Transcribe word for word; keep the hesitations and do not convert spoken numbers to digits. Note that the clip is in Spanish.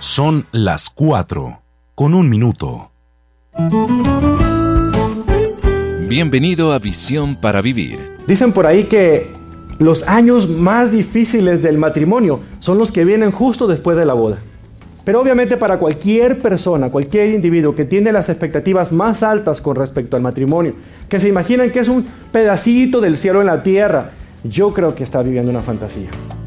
Son las cuatro, con un minuto. Bienvenido a Visión para Vivir. Dicen por ahí que los años más difíciles del matrimonio son los que vienen justo después de la boda. Pero obviamente para cualquier persona, cualquier individuo que tiene las expectativas más altas con respecto al matrimonio, que se imaginan que es un pedacito del cielo en la tierra, yo creo que está viviendo una fantasía.